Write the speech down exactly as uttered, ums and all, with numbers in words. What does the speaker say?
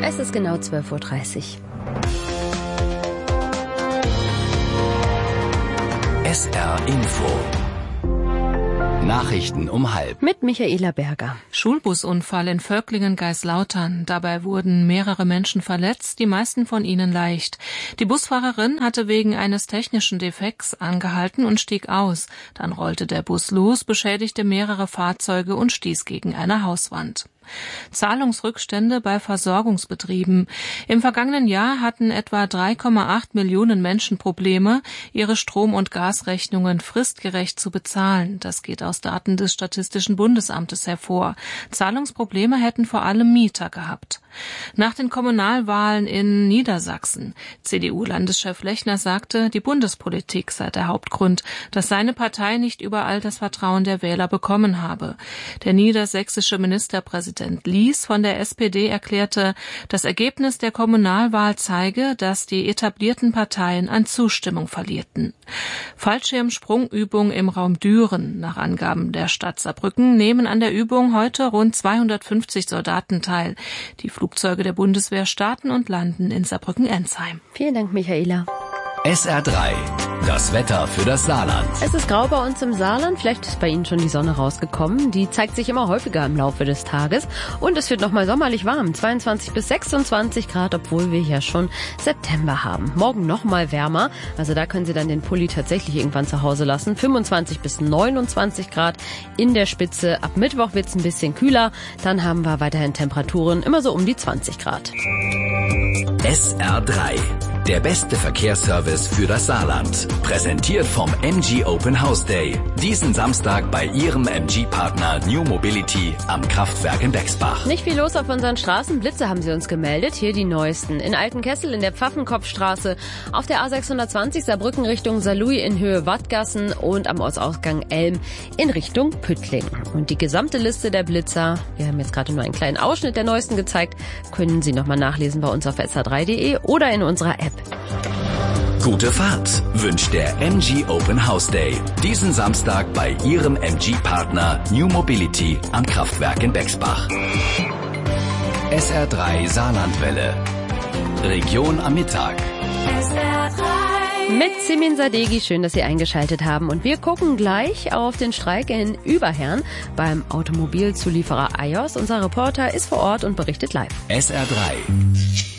Es ist genau zwölf Uhr dreißig. S R Info. Nachrichten um halb. Mit Michaela Berger. Schulbusunfall in Völklingen-Geislautern. Dabei wurden mehrere Menschen verletzt, die meisten von ihnen leicht. Die Busfahrerin hatte wegen eines technischen Defekts angehalten und stieg aus. Dann rollte der Bus los, beschädigte mehrere Fahrzeuge und stieß gegen eine Hauswand. Zahlungsrückstände bei Versorgungsbetrieben. Im vergangenen Jahr hatten etwa drei Komma acht Millionen Menschen Probleme, ihre Strom- und Gasrechnungen fristgerecht zu bezahlen. Das geht aus Daten des Statistischen Bundesamtes hervor. Zahlungsprobleme hätten vor allem Mieter gehabt. Nach den Kommunalwahlen in Niedersachsen. C D U-Landeschef Lechner sagte, die Bundespolitik sei der Hauptgrund, dass seine Partei nicht überall das Vertrauen der Wähler bekommen habe. Der niedersächsische Ministerpräsident Lies von der S P D erklärte, das Ergebnis der Kommunalwahl zeige, dass die etablierten Parteien an Zustimmung verlierten. Fallschirmsprungübung im Raum Düren. Nach Angaben der Stadt Saarbrücken nehmen an der Übung heute rund zweihundertfünfzig Soldaten teil. Die Flugzeuge der Bundeswehr starten und landen in Saarbrücken-Ensheim. Vielen Dank, Michaela. S R drei. Das Wetter für das Saarland. Es ist grau bei uns im Saarland. Vielleicht ist bei Ihnen schon die Sonne rausgekommen. Die zeigt sich immer häufiger im Laufe des Tages. Und es wird nochmal sommerlich warm. zweiundzwanzig bis sechsundzwanzig Grad, obwohl wir ja schon September haben. Morgen nochmal wärmer. Also da können Sie dann den Pulli tatsächlich irgendwann zu Hause lassen. fünfundzwanzig bis neunundzwanzig Grad in der Spitze. Ab Mittwoch wird es ein bisschen kühler. Dann haben wir weiterhin Temperaturen immer so um die zwanzig Grad. S R drei. Der beste Verkehrsservice für das Saarland. Präsentiert vom M G Open House Day. Diesen Samstag bei Ihrem M G-Partner New Mobility am Kraftwerk in Bexbach. Nicht viel los auf unseren Straßen. Blitze haben sie uns gemeldet. Hier die neuesten. In Altenkessel in der Pfaffenkopfstraße, auf der A sechshundertzwanzig Saarbrücken Richtung Saarlouis in Höhe Wattgassen und am Ortsausgang Elm in Richtung Püttlingen. Und die gesamte Liste der Blitzer, wir haben jetzt gerade nur einen kleinen Ausschnitt der neuesten gezeigt, können Sie nochmal nachlesen bei uns auf S R drei punkt de oder in unserer App. Gute Fahrt wünscht der M G Open House Day. Diesen Samstag bei Ihrem M G-Partner New Mobility am Kraftwerk in Bexbach. S R drei Saarlandwelle. Region am Mittag. S R drei. Mit Simin Sadeghi, schön, dass Sie eingeschaltet haben. Und wir gucken gleich auf den Streik in Überherrn beim Automobilzulieferer Ajos. Unser Reporter ist vor Ort und berichtet live. S R drei